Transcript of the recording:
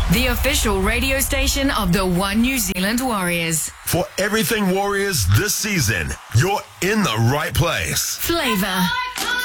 The official radio station of the One New Zealand Warriors. For everything Warriors this season, you're in the right place. Flavour.